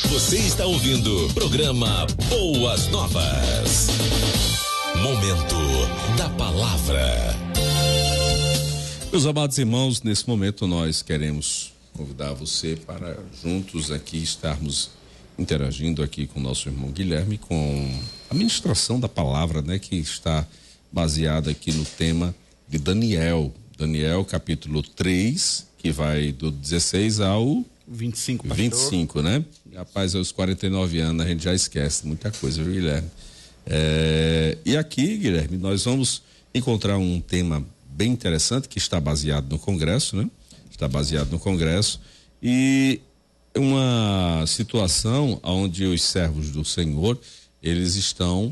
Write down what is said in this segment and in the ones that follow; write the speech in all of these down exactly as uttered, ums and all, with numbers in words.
Você está ouvindo programa Boas Novas. Momento da palavra. Meus amados irmãos, nesse momento nós queremos convidar você para juntos aqui estarmos interagindo aqui com o nosso irmão Guilherme com a ministração da palavra, né, que está baseada aqui no tema de Daniel, Daniel capítulo três, que vai do dezesseis ao vinte e cinco, pastor. vinte e cinco, né? Rapaz, aos quarenta e nove anos a gente já esquece muita coisa, viu, Guilherme? É, e aqui, Guilherme, nós vamos encontrar um tema bem interessante que está baseado no Congresso, né? Está baseado no Congresso e uma situação onde os servos do Senhor, eles estão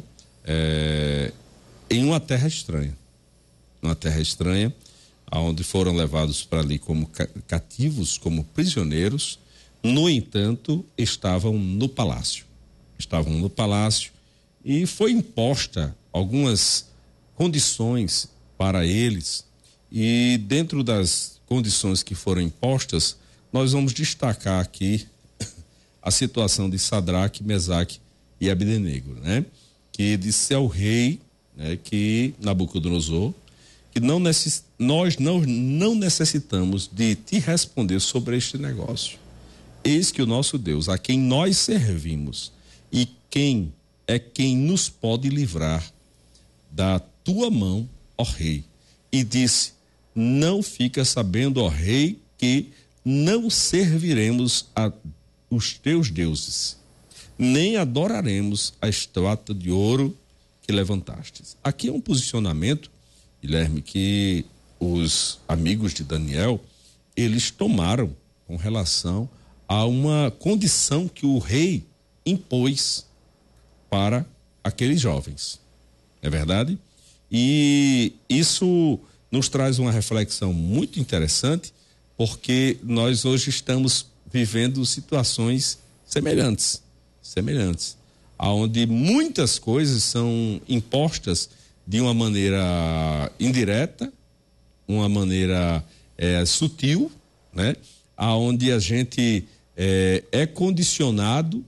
é, em uma terra estranha, uma terra estranha, onde foram levados para ali como cativos, como prisioneiros. No entanto, estavam no palácio, estavam no palácio e foi imposta algumas condições para eles, e dentro das condições que foram impostas, nós vamos destacar aqui a situação de Sadraque, Mesaque e Abdenego, né? Que disse ao rei, né, que Nabucodonosor, que não necess... nós não, não necessitamos de te responder sobre este negócio. Eis que o nosso Deus, a quem nós servimos, e quem é quem nos pode livrar da tua mão, ó rei. E disse: não fica sabendo, ó rei, que não serviremos a os teus deuses, nem adoraremos a estátua de ouro que levantastes. Aqui é um posicionamento, Guilherme, que os amigos de Daniel, eles tomaram com relação a uma condição que o rei impôs para aqueles jovens. É verdade? E isso nos traz uma reflexão muito interessante, porque nós hoje estamos vivendo situações semelhantes, semelhantes, aonde muitas coisas são impostas de uma maneira indireta, uma maneira é, sutil, né? Aonde a gente é, é condicionado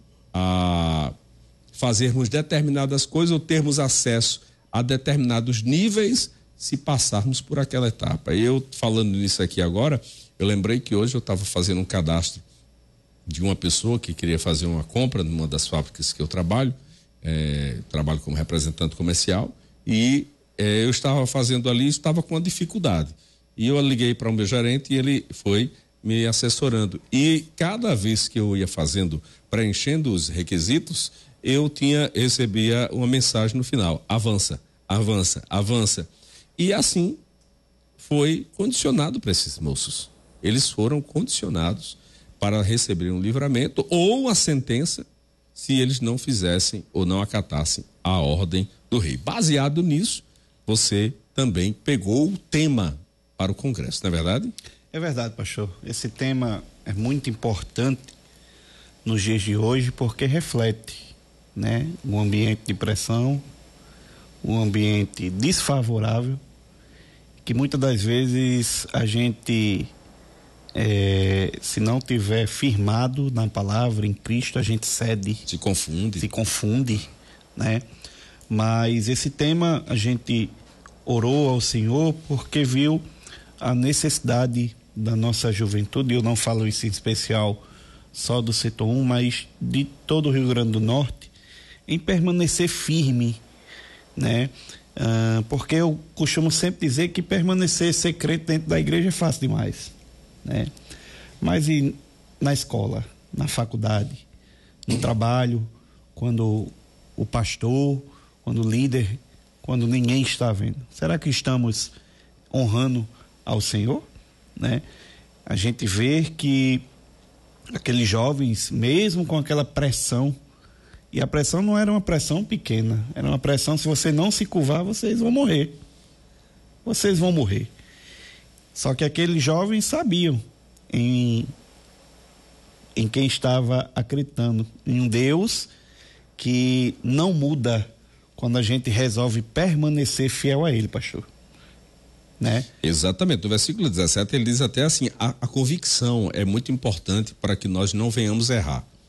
a fazermos determinadas coisas ou termos acesso a determinados níveis se passarmos por aquela etapa. E eu falando nisso aqui agora, eu lembrei que hoje eu estava fazendo um cadastro de uma pessoa que queria fazer uma compra numa das fábricas que eu trabalho, é, trabalho como representante comercial, e é, eu estava fazendo ali, estava com uma dificuldade. E eu liguei para o meu gerente e ele foi me assessorando. E cada vez que eu ia fazendo, preenchendo os requisitos, eu tinha, recebia uma mensagem no final: avança, avança, avança. E assim foi condicionado para esses moços. Eles foram condicionados para receber um livramento ou uma sentença se eles não fizessem ou não acatassem a ordem do rei. Baseado nisso, você também pegou o tema para o Congresso, não é verdade? É verdade, pastor. Esse tema é muito importante nos dias de hoje porque reflete, né, um ambiente de pressão, um ambiente desfavorável, que muitas das vezes a gente, é, se não tiver firmado na palavra, em Cristo, a gente cede. Se confunde. Se confunde, né? Mas esse tema a gente orou ao Senhor porque viu a necessidade da nossa juventude. Eu não falo isso em especial só do setor um, mas de todo o Rio Grande do Norte, em permanecer firme, né? Ah, porque eu costumo sempre dizer que permanecer, ser crente dentro da igreja é fácil demais, né? Mas e na escola, na faculdade, no trabalho, quando o pastor, quando o líder, quando ninguém está vendo? Será que estamos honrando ao Senhor, né? A gente vê que aqueles jovens, mesmo com aquela pressão, e a pressão não era uma pressão pequena, era uma pressão: se você não se curvar, vocês vão morrer. Vocês vão morrer. Só que aqueles jovens sabiam em, em quem estava acreditando, em um Deus que não muda quando a gente resolve permanecer fiel a Ele, pastor. Né? Exatamente, no versículo dezessete ele diz até assim: a, a convicção é muito importante para que nós não venhamos errar.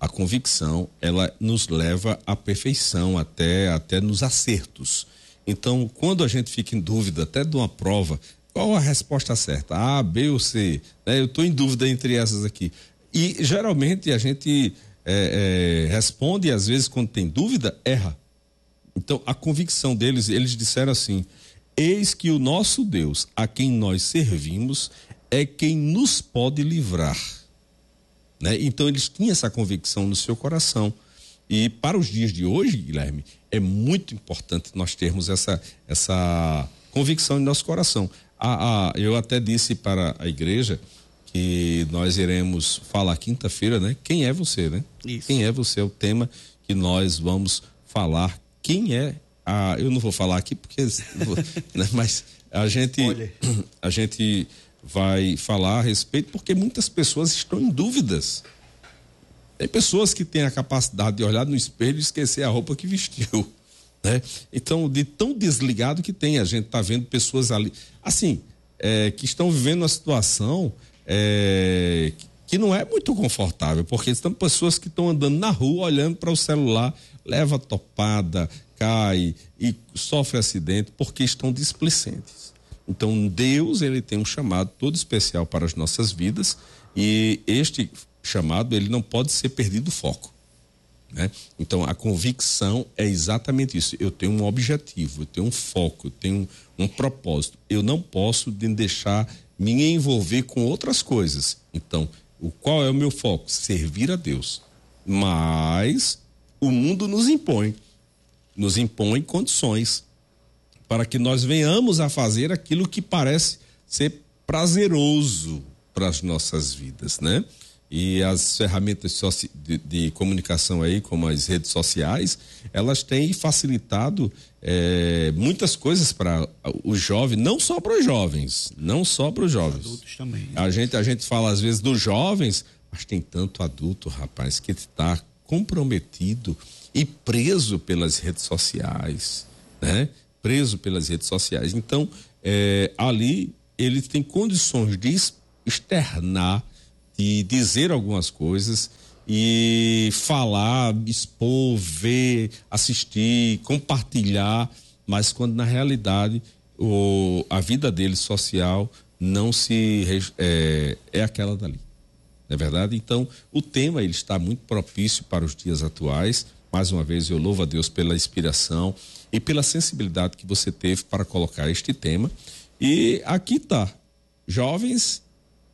A convicção, ela nos leva à perfeição, até, até nos acertos. Então, quando a gente fica em dúvida, até de uma prova, qual a resposta certa? A, B ou C? Né? Eu estou em dúvida entre essas aqui. E, geralmente, a gente é, é, responde, e às vezes, quando tem dúvida, erra. Então, a convicção deles, eles disseram assim: eis que o nosso Deus, a quem nós servimos, é quem nos pode livrar. Né? Então, eles tinham essa convicção no seu coração. E para os dias de hoje, Guilherme, é muito importante nós termos essa, essa convicção em nosso coração. A, a, eu até disse para a igreja que nós iremos falar quinta-feira, né? Quem é você, né? Isso. Quem é você é o tema que nós vamos falar. Quem é a... Eu não vou falar aqui porque... né? Mas a gente... Olha. A gente... vai falar a respeito, porque muitas pessoas estão em dúvidas. Tem pessoas que têm a capacidade de olhar no espelho e esquecer a roupa que vestiu, né? Então, de tão desligado que tem, a gente está vendo pessoas ali, assim, é, que estão vivendo uma situação é, que não é muito confortável, porque são pessoas que estão andando na rua, olhando para o celular, leva topada, cai e sofre acidente, porque estão displicentes. Então, Deus, ele tem um chamado todo especial para as nossas vidas, e este chamado, ele não pode ser perdido do foco, né? Então, a convicção é exatamente isso. Eu tenho um objetivo, eu tenho um foco, eu tenho um, um propósito. Eu não posso deixar me envolver com outras coisas. Então, o, qual é o meu foco? Servir a Deus. Mas o mundo nos impõe, nos impõe condições para que nós venhamos a fazer aquilo que parece ser prazeroso para as nossas vidas, né? E as ferramentas de, de comunicação aí, como as redes sociais, elas têm facilitado é, muitas coisas para os jovens, não só para os jovens, não só para os jovens. Adultos também. A gente, a gente fala às vezes dos jovens, mas tem tanto adulto, rapaz, que está comprometido e preso pelas redes sociais, né? Preso pelas redes sociais. Então, é, ali ele tem condições de externar, de dizer algumas coisas e falar, expor, ver, assistir, compartilhar, mas quando na realidade o, a vida dele social não se é, é aquela dali. Não é verdade? Então, o tema ele está muito propício para os dias atuais. Mais uma vez, eu louvo a Deus pela inspiração e pela sensibilidade que você teve para colocar este tema. E aqui está, jovens,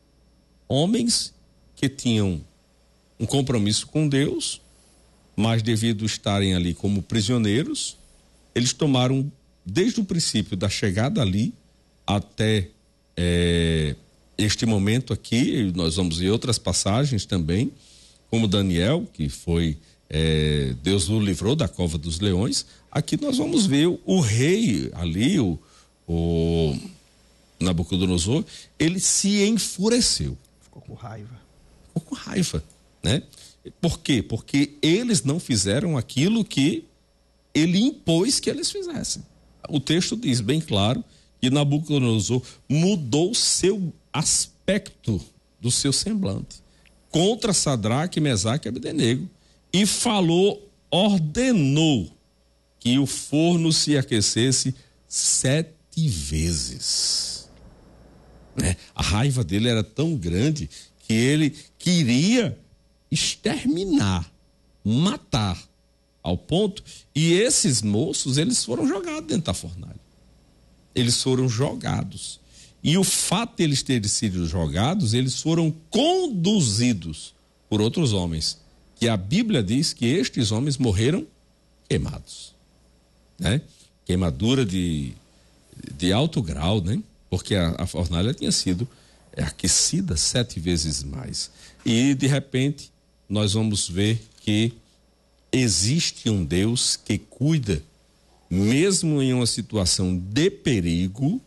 homens que tinham um compromisso com Deus, mas devido a estarem ali como prisioneiros, eles tomaram, desde o princípio da chegada ali até é, este momento aqui, nós vamos ver outras passagens também, como Daniel, que foi, é, Deus o livrou da cova dos leões. Aqui nós vamos ver o, o rei ali, o, o Nabucodonosor, ele se enfureceu. Ficou com raiva. Ficou com raiva, né? Por quê? Porque eles não fizeram aquilo que ele impôs que eles fizessem. O texto diz bem claro que Nabucodonosor mudou seu aspecto do seu semblante contra Sadraque, Mesaque e Abdenego e falou, ordenou que o forno se aquecesse sete vezes. Né? A raiva dele era tão grande que ele queria exterminar, matar, ao ponto, e esses moços, eles foram jogados dentro da fornalha. Eles foram jogados. E o fato de eles terem sido jogados, eles foram conduzidos por outros homens, que a Bíblia diz que estes homens morreram queimados, né? Queimadura de, de alto grau, né? Porque a, a fornalha tinha sido aquecida sete vezes mais. E, de repente, nós vamos ver que existe um Deus que cuida, mesmo em uma situação de perigo,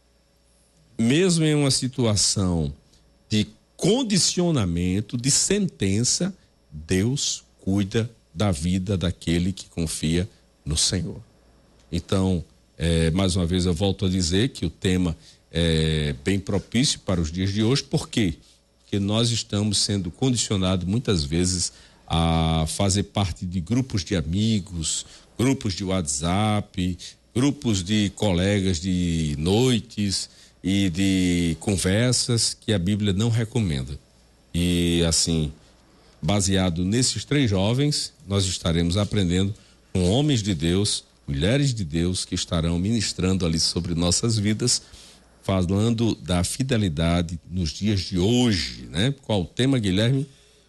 mesmo em uma situação de condicionamento, de sentença, Deus cuida da vida daquele que confia no Senhor. Então, é, mais uma vez eu volto a dizer que o tema é bem propício para os dias de hoje. Por quê? Porque nós estamos sendo condicionados muitas vezes a fazer parte de grupos de amigos, grupos de WhatsApp, grupos de colegas de noites e de conversas que a Bíblia não recomenda. E assim, baseado nesses três jovens, nós estaremos aprendendo com homens de Deus, mulheres de Deus que estarão ministrando ali sobre nossas vidas, falando da fidelidade nos dias de hoje, né? Qual o tema, Guilherme?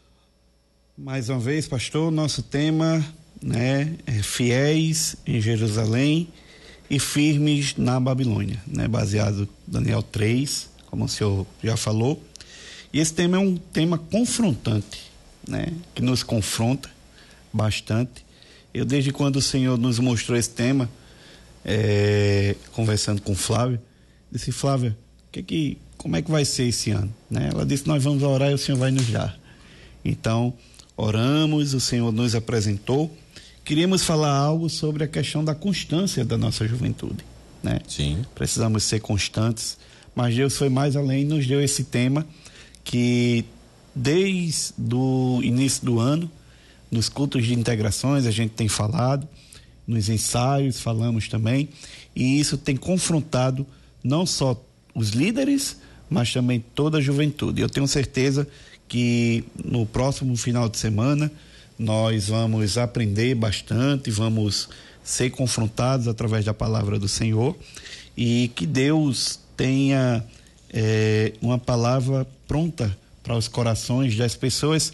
Mais uma vez, pastor, nosso tema, né, é fiéis em Jerusalém e firmes na Babilônia, né? Baseado em Daniel três, como o senhor já falou. E esse tema é um tema confrontante, né? Que nos confronta bastante. Eu, desde quando o Senhor nos mostrou esse tema, é, conversando com Flávia, disse: Flávia, que que, como é que vai ser esse ano? Né? Ela disse: nós vamos orar e o Senhor vai nos dar. Então, oramos, o Senhor nos apresentou. Queríamos falar algo sobre a questão da constância da nossa juventude, né? Sim. Precisamos ser constantes, mas Deus foi mais além e nos deu esse tema que, desde o início do ano, nos cultos de integrações a gente tem falado, nos ensaios falamos também, e isso tem confrontado não só os líderes, mas também toda a juventude. Eu tenho certeza que no próximo final de semana nós vamos aprender bastante, vamos ser confrontados através da palavra do Senhor, e que Deus tenha é, uma palavra pronta para os corações das pessoas.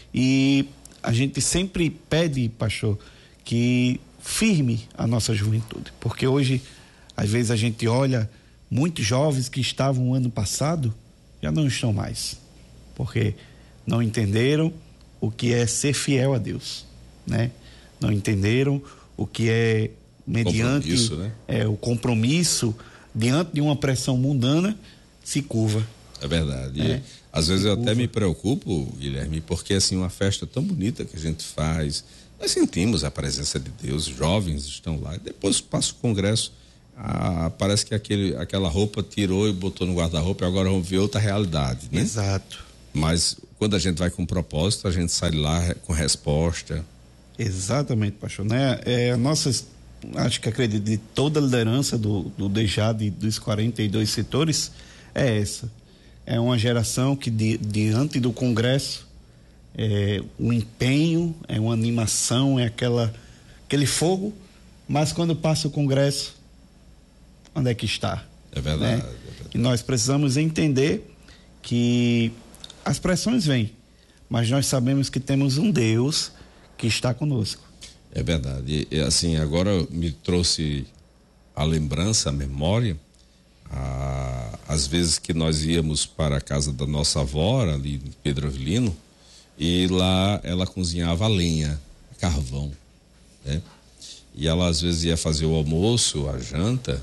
E a gente sempre pede, pastor, que firme a nossa juventude, porque hoje às vezes a gente olha muitos jovens que estavam no ano passado já não estão mais, porque não entenderam o que é ser fiel a Deus, né? Não entenderam o que é mediante compromisso, né? é, o compromisso diante de uma pressão mundana, se curva. É verdade. É, e, às vezes eu curva. até me preocupo, Guilherme, porque assim, uma festa tão bonita que a gente faz, nós sentimos a presença de Deus, jovens estão lá, e depois passa o congresso, ah, parece que aquele, aquela roupa tirou e botou no guarda-roupa e agora vamos ver outra realidade, né? Exato. Mas quando a gente vai com propósito, a gente sai lá com resposta. Exatamente, pastor, né? É, nossas, acho que acredito, de toda a liderança do, do D J A D, dos quarenta e dois setores, é essa. É uma geração que di, diante do congresso, é um empenho, é uma animação, é aquela, aquele fogo, mas quando passa o congresso, onde é que está? É verdade, né? é verdade. E nós precisamos entender que as pressões vêm, mas nós sabemos que temos um Deus que está conosco. É verdade. E, assim, agora me trouxe a lembrança, a memória, a, as vezes que nós íamos para a casa da nossa avó, ali em Pedro Avelino, e lá ela cozinhava a lenha, carvão, né? E ela às vezes ia fazer o almoço, a janta,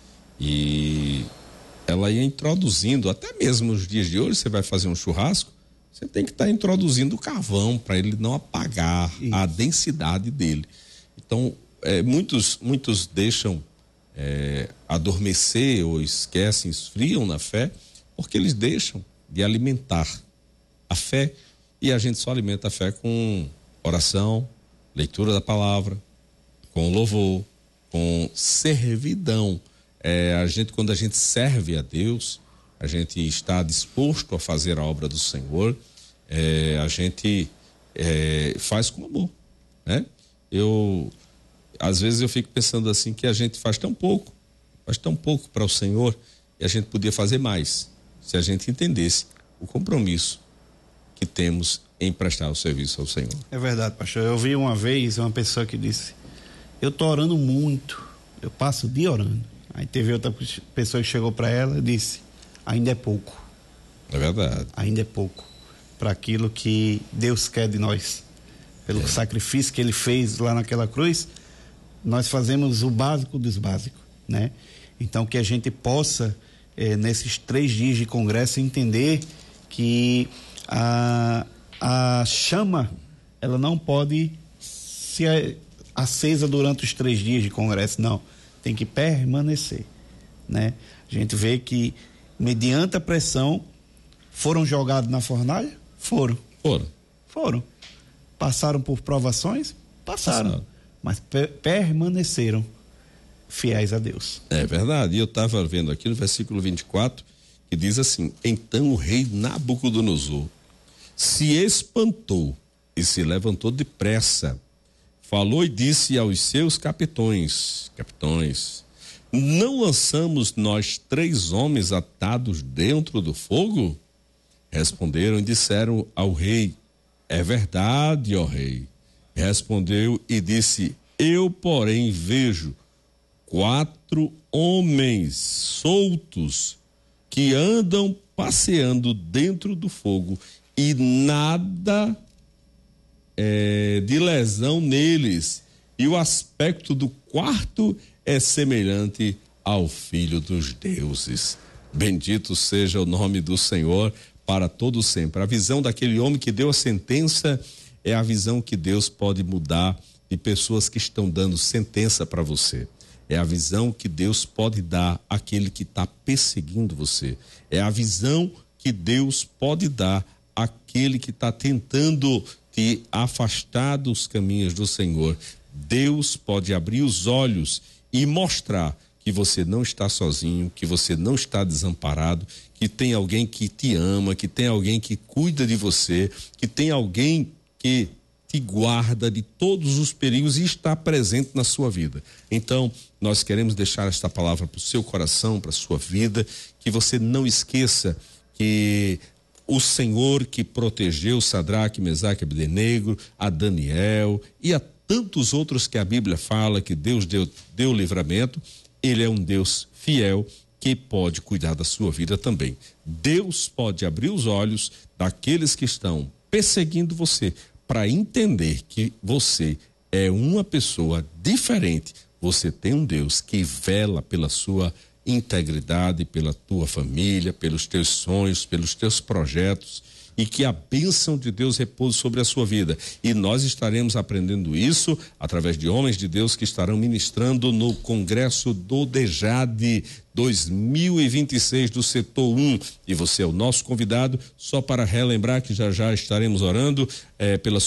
e ela ia introduzindo, até mesmo nos dias de hoje, você vai fazer um churrasco, você tem que estar tá introduzindo o carvão para ele não apagar Isso. a densidade dele. Então, é, muitos, muitos deixam é, adormecer ou esquecem, esfriam na fé, porque eles deixam de alimentar a fé, e a gente só alimenta a fé com oração, leitura da palavra, com louvor, com servidão. É, a gente, quando a gente serve a Deus, a gente está disposto a fazer a obra do Senhor, é, a gente é, faz com amor, né? Eu, às vezes eu fico pensando assim, que a gente faz tão pouco, faz tão pouco para o Senhor, e a gente podia fazer mais, se a gente entendesse o compromisso que temos em prestar o serviço ao Senhor. É verdade, pastor. Eu vi uma vez uma pessoa que disse: eu tô orando muito, eu passo o dia orando. Aí teve outra pessoa que chegou para ela e disse: ainda é pouco. É verdade. Ainda é pouco para aquilo que Deus quer de nós. Pelo é. sacrifício que ele fez lá naquela cruz, nós fazemos o básico dos básicos, né? Então, que a gente possa, eh, nesses três dias de congresso, entender que a, a chama, ela não pode ser acesa durante os três dias de congresso, não. Tem que permanecer, né? A gente vê que, mediante a pressão, foram jogados na fornalha? Foram. Foram. Foram. Passaram por provações? Passaram. Passaram. Mas per- permaneceram fiéis a Deus. É verdade. E eu estava vendo aqui no versículo vinte e quatro, que diz assim: então o rei Nabucodonosor se espantou e se levantou depressa. Falou e disse aos seus capitões, capitões, não lançamos nós três homens atados dentro do fogo? Responderam e disseram ao rei: é verdade, ó rei. Respondeu e disse: eu, porém, vejo quatro homens soltos que andam passeando dentro do fogo e nada é, de lesão neles, e o aspecto do quarto é semelhante ao Filho dos deuses. Bendito seja o nome do Senhor para todo sempre. A visão daquele homem que deu a sentença é a visão que Deus pode mudar de pessoas que estão dando sentença para você. É a visão que Deus pode dar àquele que está perseguindo você. É a visão que Deus pode dar àquele que está tentando te afastar dos caminhos do Senhor. Deus pode abrir os olhos e mostrar que você não está sozinho, que você não está desamparado, que tem alguém que te ama, que tem alguém que cuida de você, que tem alguém que te guarda de todos os perigos e está presente na sua vida. Então, nós queremos deixar esta palavra para o seu coração, para a sua vida, que você não esqueça que o Senhor que protegeu Sadraque, Mesaque e Abdenego, a Daniel e a tantos outros que a Bíblia fala que Deus deu, deu livramento, Ele é um Deus fiel que pode cuidar da sua vida também. Deus pode abrir os olhos daqueles que estão perseguindo você, para entender que você é uma pessoa diferente. Você tem um Deus que vela pela sua integridade, pela tua família, pelos teus sonhos, pelos teus projetos, e que a bênção de Deus repouse sobre a sua vida. E nós estaremos aprendendo isso através de homens de Deus que estarão ministrando no Congresso do DEJAD dois mil e vinte e seis do setor um. E você é o nosso convidado, só para relembrar que já já estaremos orando eh, pela